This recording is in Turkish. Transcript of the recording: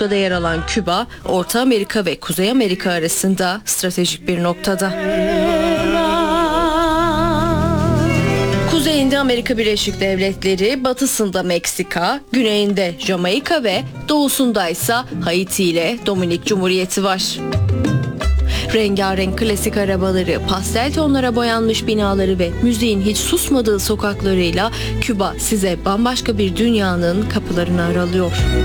noktada yer alan Küba, Orta Amerika ve Kuzey Amerika arasında stratejik bir noktada. Kuzeyinde Amerika Birleşik Devletleri, batısında Meksika, güneyinde Jamaika ve doğusunda ise Haiti ile Dominik Cumhuriyeti var. Rengarenk klasik arabaları, pastel tonlara boyanmış binaları ve müziğin hiç susmadığı sokaklarıyla Küba size bambaşka bir dünyanın kapılarını aralıyor.